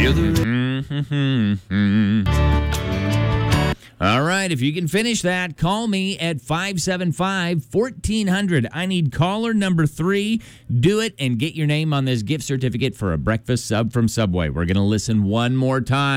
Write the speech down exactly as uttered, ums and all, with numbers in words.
All right, if you can finish that, call me at five seven five, one four zero zero. I need caller number three. Do it and get your name on this gift certificate for a breakfast sub from Subway. We're going to listen one more time.